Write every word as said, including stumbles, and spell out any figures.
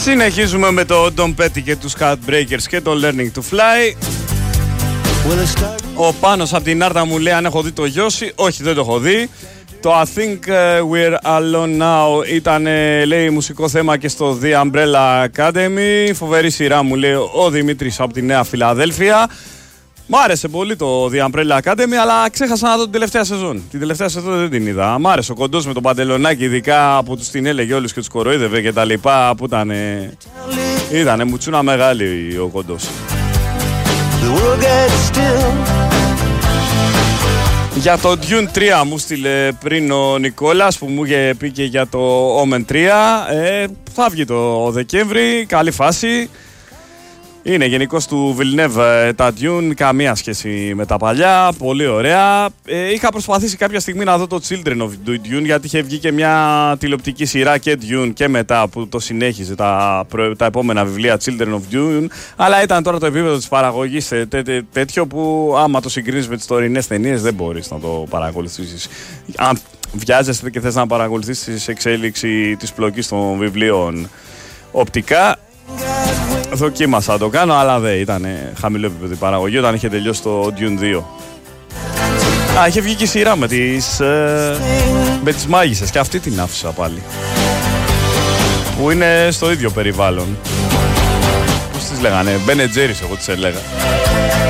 Συνεχίζουμε με το Don Petty και τους Heartbreakers και το Learning to Fly. Ο Πάνος από την Άρτα μου λέει αν έχω δει το Γιώση. Όχι, δεν το έχω δει. Το I think we're alone now ήταν, λέει, μουσικό θέμα και στο The Umbrella Academy. Φοβερή σειρά, μου λέει ο Δημήτρης από τη Νέα Φιλαδέλφια. Μ' άρεσε πολύ το The Umbrella Academy, αλλά ξέχασα να δω την τελευταία σεζόν. Την τελευταία σεζόν δεν την είδα. Μ' άρεσε ο κοντός με τον παντελονάκι, ειδικά που τους την έλεγε όλους και τους κοροϊδεύε και τα λοιπά, που ήταν. Ήτανε μουτσούνα μεγάλη ο κοντός. Για το Dune τρία μου στείλε πριν ο Νικόλας που μου είχε πει και για το Omen τρία. Ε, θα βγει το Δεκέμβρη, καλή φάση. Είναι γενικώς του Villeneuve τα Dune, καμία σχέση με τα παλιά, πολύ ωραία. Ε, είχα προσπαθήσει κάποια στιγμή να δω το Children of Dune, γιατί είχε βγει και μια τηλεοπτική σειρά και Dune και μετά που το συνέχιζε τα, προ, τα επόμενα βιβλία Children of Dune, αλλά ήταν τώρα το επίπεδο της παραγωγής τέ, τέ, τέ, τέτοιο που άμα το συγκρίνεις με τις τωρινές ταινίες δεν μπορείς να το παρακολουθήσεις. Αν βιάζεσαι και θες να παρακολουθήσεις την εξέλιξη της πλοκής των βιβλίων οπτικά, δοκίμασα να το κάνω, αλλά δεν ήταν χαμηλό επίπεδο η παραγωγή όταν είχε τελειώσει το Dune δύο. Α, είχε βγει και η σειρά με τις, ε, με τις μάγισσες και αυτή την άφησα πάλι. Που είναι στο ίδιο περιβάλλον. Πώς τις λέγανε, Ben and Jerry's εγώ τις έλεγα.